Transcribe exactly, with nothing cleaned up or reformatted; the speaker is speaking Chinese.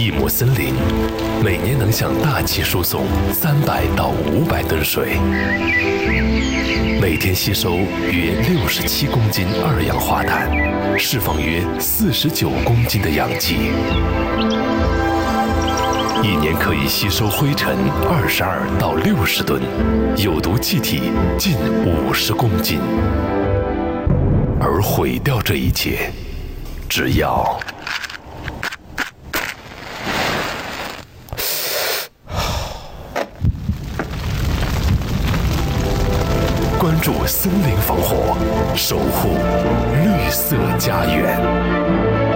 一亩森林每年能向大气输送三百到五百吨水，每天吸收约六十七公斤二氧化碳，释放约四十九公斤的氧气，一年可以吸收灰尘二十二到六十吨，有毒气体近五十公斤。而毁掉这一切，只要关注森林防火，守护绿色家园。